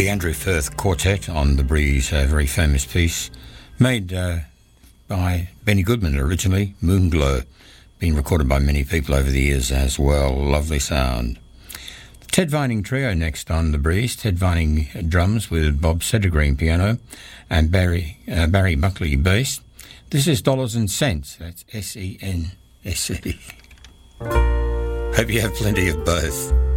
Andrew Firth Quartet on The Breeze, a very famous piece made by Benny Goodman originally, Moonglow, been recorded by many people over the years as well. Lovely sound. The Ted Vining Trio next on The Breeze. Ted Vining drums with Bob Settergreen piano and Barry Buckley bass. This is Dollars and Cents. That's SENSE. Hope you have plenty of both.